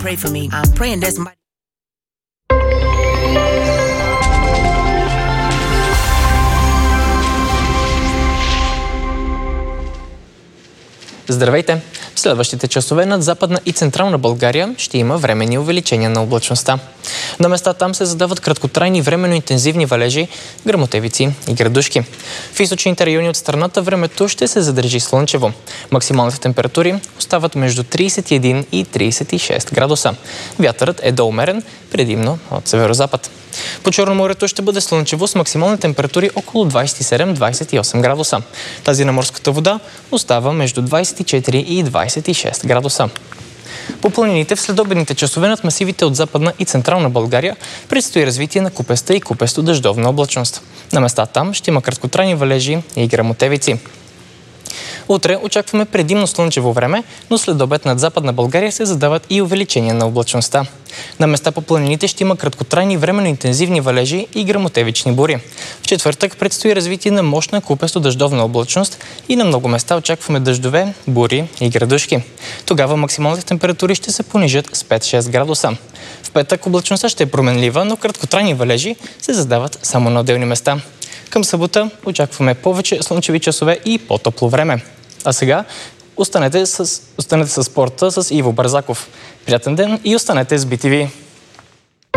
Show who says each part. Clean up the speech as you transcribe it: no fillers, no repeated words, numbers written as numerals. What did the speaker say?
Speaker 1: pray for me. I'm praying that somebody...
Speaker 2: Здравейте! В следващите часове над Западна и Централна България ще има временни увеличения на облачността. На места там се задават краткотрайни временно интензивни валежи, гръмотевици и градушки. В източните райони от страната времето ще се задържи слънчево. Максималните температури остават между 31 и 36 градуса. Вятърът е доумерен, предимно от северозапад. По Черноморието ще бъде слънчево с максимални температури около 27-28 градуса. Тази на морската вода остава между 24 и 26 градуса. По планините в следобедните часове над масивите от Западна и Централна България предстои развитие на купеста и купесто-дъждовна облачност. На места там ще има краткотрайни валежи и гръмотевици. Утре очакваме предимно слънчево време, но след обед над Западна България се задават и увеличения на облачността. На места по планините ще има краткотрайни временно интензивни валежи и гръмотевични бури. В четвъртък предстои развитие на мощна купесто-дъждовна облачност и на много места очакваме дъждове, бури и градушки. Тогава максималните температури ще се понижат с 5-6 градуса. В петък облачността ще е променлива, но краткотрайни валежи се задават само на отделни места. Към събота очакваме повече слънчеви часове и по-топло време. А сега останете с спорта с Иво Бързаков. Приятен ден и останете с BTV!